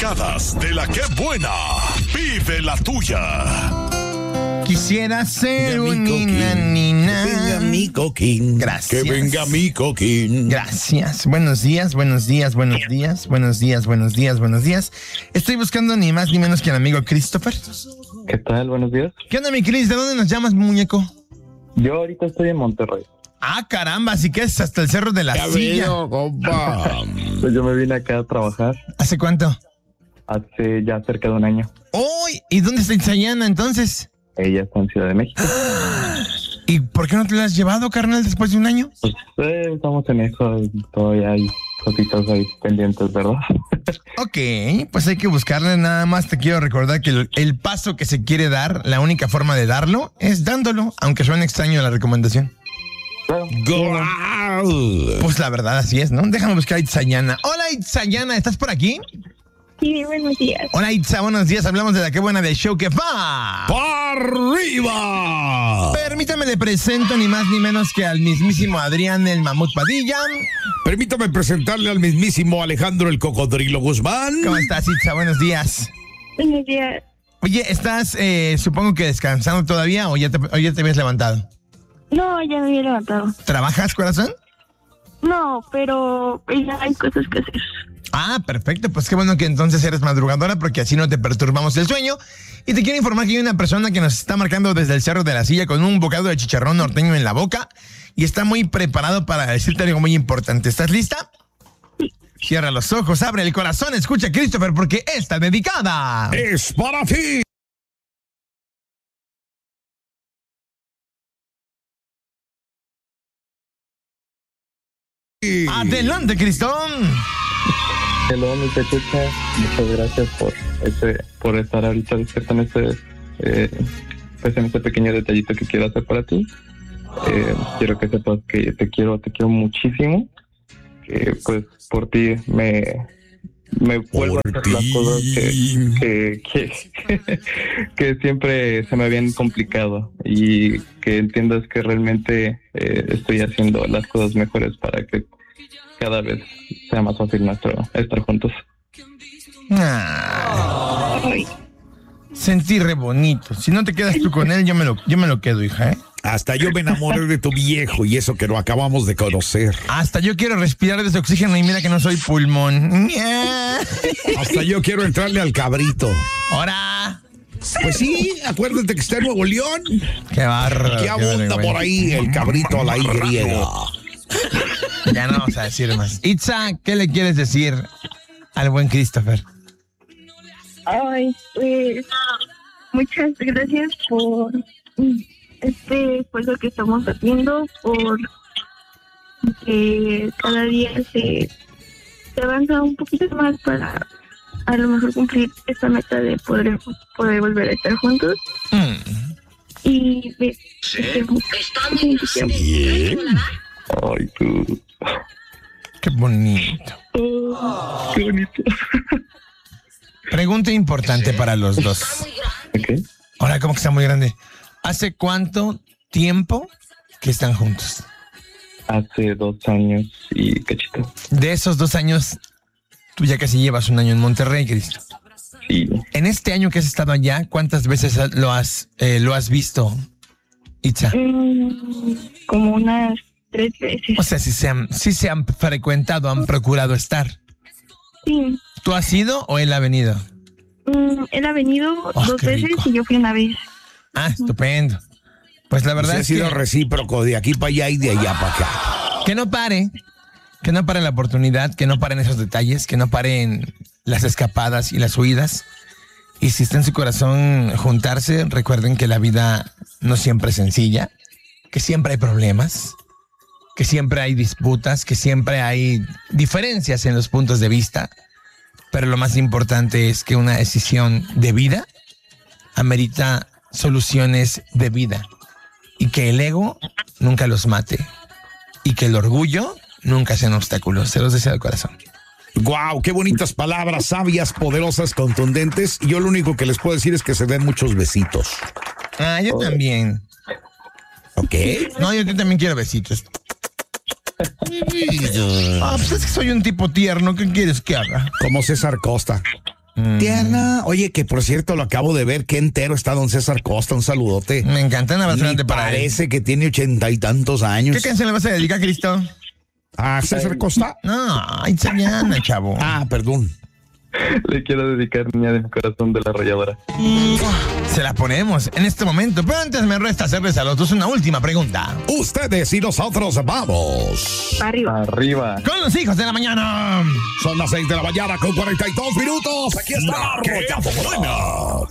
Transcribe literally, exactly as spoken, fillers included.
dedicadas de la que buena. Vive la tuya. Quisiera ser un nina, nina. Que venga mi coquín. Gracias. Que venga mi coquín. Gracias. Buenos días, buenos días, buenos días, buenos días, buenos días, buenos días. Estoy buscando ni más ni menos que al amigo Christopher. ¿Qué tal? Buenos días. ¿Qué onda, mi Chris? ¿De dónde nos llamas, muñeco? Yo ahorita estoy en Monterrey. Ah, caramba, así que es hasta el Cerro de la Ya Silla. veo, compa. Pues yo me vine acá a trabajar ¿Hace cuánto? hace ya cerca de un año. ¡Uy! ¿Y dónde está Itzayana, entonces? Ella está en Ciudad de México. ¿Y por qué no te la has llevado, carnal, después de un año? Pues eh, estamos en eso. Todavía hay cositas ahí pendientes, ¿verdad? Ok, pues hay que buscarle. Nada más te quiero recordar que el, el paso que se quiere dar, la única forma de darlo es dándolo, aunque suene extraño la recomendación. Claro. Guau. Pues la verdad así es, ¿no? Déjame buscar a Itzayana. Hola, Itzayana, ¿estás por aquí? Sí, buenos días. Hola, Itza, buenos días. Hablamos de la que buena del show que va. ¡Pa' arriba! Permítame, le presento ni más ni menos que al mismísimo Adrián el Mamut Padilla. Permítame presentarle al mismísimo Alejandro el Cocodrilo Guzmán. ¿Cómo estás, Itza? Buenos días. Buenos días. Oye, ¿estás, eh, supongo que descansando todavía o ya te, o ya te habías levantado? No, ya me había levantado. ¿Trabajas, corazón? No, pero ya hay cosas que hacer. Ah, perfecto. Pues qué bueno que entonces eres madrugadora porque así no te perturbamos el sueño. Y te quiero informar que hay una persona que nos está marcando desde el Cerro de la Silla con un bocado de chicharrón norteño en la boca y está muy preparado para decirte algo muy importante. ¿Estás lista? Sí. Cierra los ojos, abre el corazón, escucha a Christopher porque está dedicada. Es para ti. Adelante, Cristón. Hello, mi pechucha. Muchas gracias por este, por estar ahorita despierta en este, eh, pues en este pequeño detallito que quiero hacer para ti. Eh, quiero que sepas que te quiero, te quiero muchísimo. Que pues por ti me, me vuelvo a hacer las cosas que, que, que, que siempre se me habían complicado y que entiendas que realmente eh, estoy haciendo las cosas mejores para que cada vez sea más fácil nuestro estar juntos. Ah, Ay, sentí re bonito. Si no te quedas tú con él, yo me lo, yo me lo quedo, hija, ¿eh? Hasta yo me enamoré de tu viejo y eso que lo acabamos de conocer. Hasta yo quiero respirar de ese oxígeno y mira que no soy pulmón. Hasta yo quiero entrarle al cabrito. ¡Hora! Pues sí, acuérdate que está en Nuevo León. ¡Qué bárbaro! Que qué abunda bárbaro, por ahí el cabrito a la Y. Ya no vamos a decir más. Itza, ¿qué le quieres decir al buen Christopher? ay, pues muchas gracias por este esfuerzo que estamos haciendo, por que cada día se, se avanza un poquito más para a lo mejor cumplir esta meta de poder, poder volver a estar juntos. Mm. Y de, de, de, Bien. Ay, tú. ¡Qué bonito! Qué bonito. Pregunta importante para los dos. Ok. Ahora, ¿cómo que está muy grande? ¿Hace cuánto tiempo que están juntos? Hace dos años y cachito. De esos dos años, tú ya casi llevas un año en Monterrey, Cristo. Sí. En este año que has estado allá, ¿cuántas veces lo has, eh, lo has visto, Itza? Mm, como unas tres veces. O sea, si se han, si se han frecuentado, han procurado estar. Sí. ¿Tú has ido o él ha venido? Mm, él ha venido Oh, dos qué veces rico. y yo fui una vez. Ah, estupendo. Pues la verdad Pues ha es sido que, recíproco de aquí para allá y de allá para acá. que no pare, que no pare la oportunidad, que no paren esos detalles, que no paren las escapadas y las huidas. Y si está en su corazón juntarse, recuerden que la vida no siempre es sencilla, que siempre hay problemas, que siempre hay disputas, que siempre hay diferencias en los puntos de vista, pero lo más importante es que una decisión de vida amerita soluciones de vida y que el ego nunca los mate y que el orgullo nunca sea un obstáculo. Se los deseo de corazón. Guau, qué bonitas palabras, sabias, poderosas, contundentes. Y yo lo único que les puedo decir es que se den muchos besitos. Ah, yo también. ¿Ok? No, yo también quiero besitos. Ah, pues es que soy un tipo tierno. ¿Qué quieres que haga? Como César Costa. Mm. Tierna. Oye, que por cierto lo acabo de ver, qué entero está don César Costa, un saludote. Me encanta, una bastante para él. Parece que tiene ochenta y tantos años. ¿Qué canción le vas a dedicar, Cristo? ¿A César Costa? No, Itzayana, chavo. Ah, perdón. Le quiero dedicar Niña de mi corazón de la arrolladora. Se la ponemos en este momento, pero antes me resta hacerles a los dos una última pregunta. Ustedes y nosotros vamos. Arriba. Arriba. Con los hijos de la mañana. Son las seis de la mañana con cuarenta y dos minutos. Aquí está la ¡Qué arrolladora. buena!